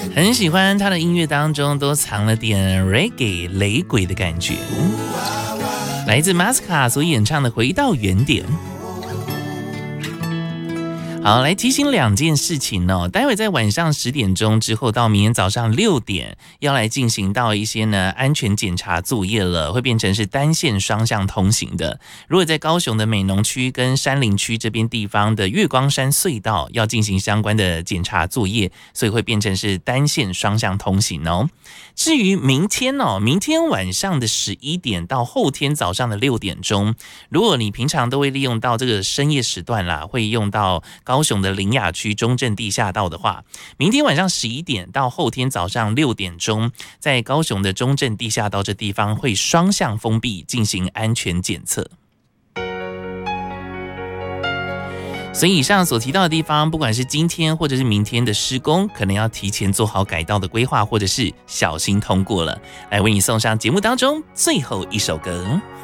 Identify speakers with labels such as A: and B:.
A: 很喜欢他的音乐当中都藏了点 reggae 雷鬼的感觉，来自 Masca 所演唱的《回到原点》。好，来提醒2件事情哦。待会在晚上10点钟之后到明天早上6点，要来进行到一些呢安全检查作业了，会变成是单线双向通行的。如果在高雄的美浓区跟山林区这边地方的月光山隧道要进行相关的检查作业，所以会变成是单线双向通行哦。至于明天晚上的11点到后天早上的6点钟，如果你平常都会利用到这个深夜时段啦，会用到高雄的苓雅区中正地下道的话，明天晚上11点到后天早上6点钟，在高雄的中正地下道这地方会双向封闭进行安全检测。所以以上所提到的地方，不管是今天或者是明天的施工，可能要提前做好改道的规划，或者是小心通过了。来为你送上节目当中最后一首歌。